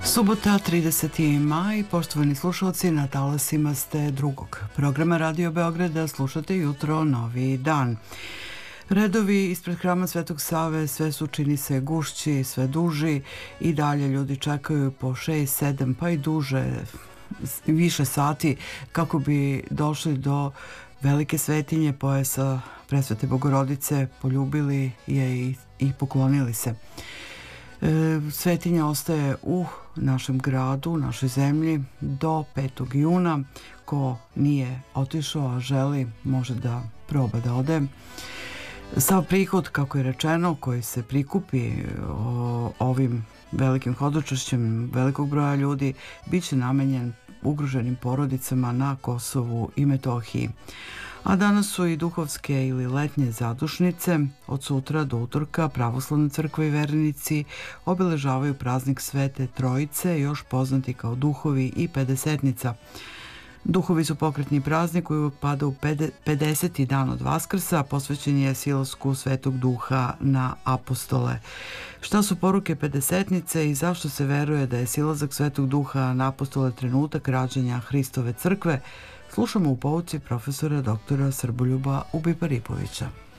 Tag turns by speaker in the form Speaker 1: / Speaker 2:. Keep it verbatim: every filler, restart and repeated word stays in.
Speaker 1: Subota, trideseti maj, poštovani slušalci, na talasima ste drugog programa Radio Beograda, slušate jutro Novi dan. Redovi ispred hrama Svetog Save sve su, čini se, gušći, sve duži i dalje ljudi čekaju po šest, sedam pa i duže, više sati kako bi došli do velike svetinje pojasa Presvete Bogorodice, poljubili je i, i poklonili se. E, svetinja ostaje u našem gradu, u našoj zemlji do petog juna. Ko nije otišao, a želi, može da proba da ode. Sav prihod, kako je rečeno, koji se prikupi o, ovim velikim hodočašćem velikog broja ljudi, bit će namenjen ugroženim porodicama na Kosovu i Metohiji. A danas su i duhovske ili letnje zadušnice. Od sutra do utorka pravoslavna crkva i vernici obeležavaju praznik Svete Trojice, još poznati kao duhovi i pedesetnica. Duhovi su pokretni praznik koji uvijek pada u pedeseti dan od Vaskrsa, posvećen je silasku Svetog Duha na apostole. Šta su poruke pedesetnice i zašto se veruje da je silazak Svetog Duha na apostole trenutak rađanja Hristove crkve, slušamo u pouci profesora doktora Srboljuba Ubiparipovića.